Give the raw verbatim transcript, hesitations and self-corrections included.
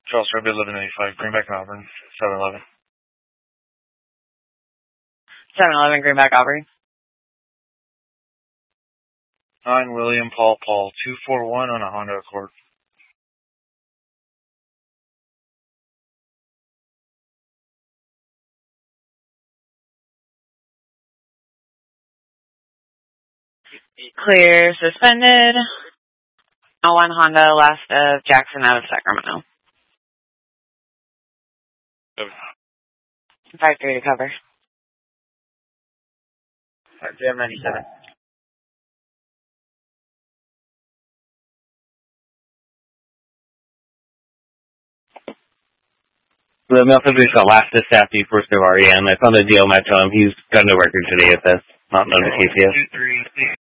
Charles Road, eleven eighty-five, Greenback and Auburn, seven eleven. seven eleven, Greenback, Auburn. nine William Paul Paul, two four one on a Honda Accord. Clear, suspended. oh one Honda, last of Jackson out of Sacramento. five three to cover. five three ninety-seven. The Melton Police got last dispatch first of R E M. I found a deal match on him. He's got no record today at this. Not known to K C S.